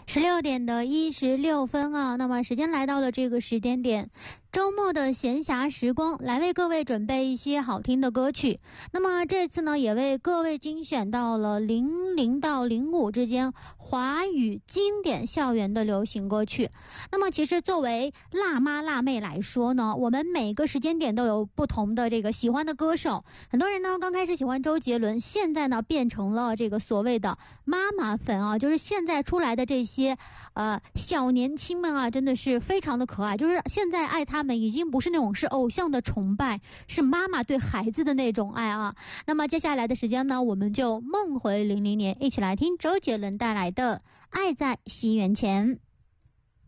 16:16啊，那么时间来到了这个时间点，周末的闲暇时光，来为各位准备一些好听的歌曲。那么这次呢，也为各位精选到了00到05之间华语经典校园的流行歌曲。那么其实作为辣妈辣妹来说呢，我们每个时间点都有不同的这个喜欢的歌手。很多人呢刚开始喜欢周杰伦，现在呢变成了这个所谓的妈妈粉啊，就是现在出来的这些小年轻们啊，真的是非常的可爱，就是现在爱他们已经不是那种是偶像的崇拜，是妈妈对孩子的那种爱啊。那么接下来的时间呢，我们就梦回00年，一起来听周杰伦带来的《爱在西元前》。